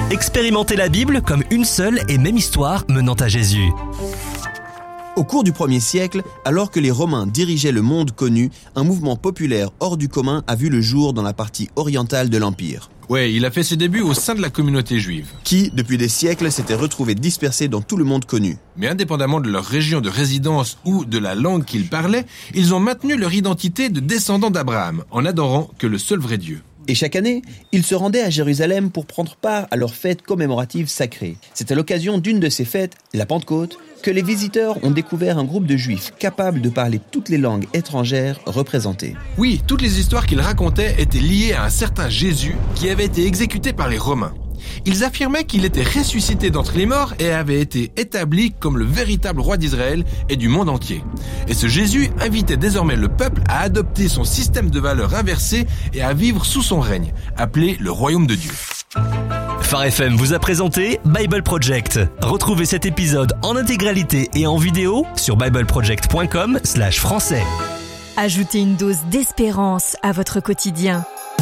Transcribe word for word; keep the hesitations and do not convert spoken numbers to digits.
Expérimentez la Bible comme une seule et même histoire menant à Jésus. Au cours du premier siècle, alors que les Romains dirigeaient le monde connu, un mouvement populaire hors du commun a vu le jour dans la partie orientale de l'Empire. Ouais, il a fait ses débuts au sein de la communauté juive. Qui, depuis des siècles, s'était retrouvé dispersés dans tout le monde connu. Mais indépendamment de leur région de résidence ou de la langue qu'ils parlaient, ils ont maintenu leur identité de descendants d'Abraham, en adorant que le seul vrai Dieu. Et chaque année, ils se rendaient à Jérusalem pour prendre part à leur fête commémorative sacrée. C'est à l'occasion d'une de ces fêtes, la Pentecôte, que les visiteurs ont découvert un groupe de juifs capables de parler toutes les langues étrangères représentées. Oui, toutes les histoires qu'ils racontaient étaient liées à un certain Jésus qui avait été exécuté par les Romains. Ils affirmaient qu'il était ressuscité d'entre les morts et avait été établi comme le véritable roi d'Israël et du monde entier. Et ce Jésus invitait désormais le peuple à adopter son système de valeurs inversé et à vivre sous son règne, appelé le royaume de Dieu. Phare F M vous a présenté Bible Project. Retrouvez cet épisode en intégralité et en vidéo sur bible project point com slash français. Ajoutez une dose d'espérance à votre quotidien.